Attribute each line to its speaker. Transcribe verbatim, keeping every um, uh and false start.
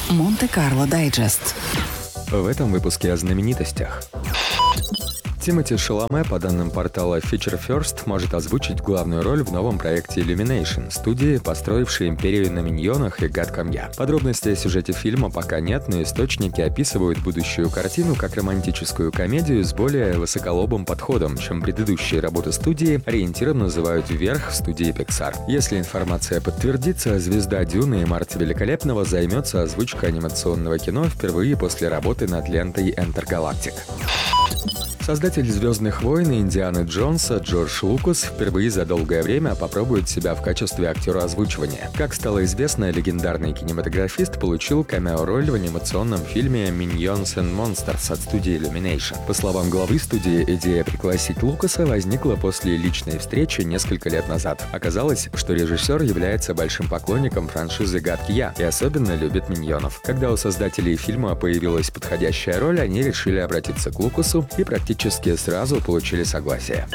Speaker 1: Монте-Карло Дайджест.
Speaker 2: В этом выпуске о знаменитостях. Тимоти Шаломе, по данным портала Feature First, может озвучить главную роль в новом проекте Illumination, студии, построившей империю на миньонах и гадком я. Подробностей о сюжете фильма пока нет, но источники описывают будущую картину как романтическую комедию с более высоколобым подходом, чем предыдущие работы студии, ориентиром называют вверх в студии Pixar. Если информация подтвердится, звезда Дюны и Марти Великолепного займется озвучкой анимационного кино впервые после работы над лентой Enter Galactic. Создатель «Звездных войн» и «Индианы Джонса» Джордж Лукас впервые за долгое время попробует себя в качестве актера озвучивания. Как стало известно, легендарный кинематографист получил камео-роль в анимационном фильме «Minions and Monsters» от студии Illumination. По словам главы студии, идея пригласить Лукаса возникла после личной встречи несколько лет назад. Оказалось, что режиссер является большим поклонником франшизы «Гадкий я» и особенно любит миньонов. Когда у создателей фильма появилась подходящая роль, они решили обратиться к Лукасу и практически Практически сразу получили согласие.